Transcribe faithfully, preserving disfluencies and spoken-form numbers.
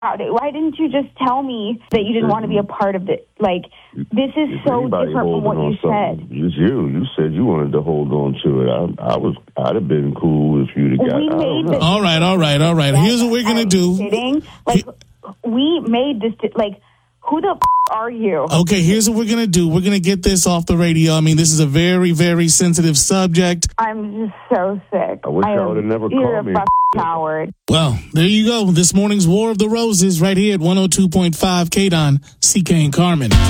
out. Why didn't you just tell me that you didn't want to be a part of it? Like, this is If so anybody different from what holding you on said. something, it's you. You said you wanted to hold on to it. I, I was, I'd have been cool if you'd have got. We I don't made know. this. All right, all right, all right. Here's what we're gonna Are you do. kidding? Like, we made this. Like, who the f- are you? Okay, here's what we're gonna do. We're gonna get this off the radio. I mean, this is a very, very sensitive subject. I'm just so sick. I wish y'all would've never You're called me. a f- coward. Well, there you go. This morning's War of the Roses right here at one oh two point five K D O N, C K and Carmen.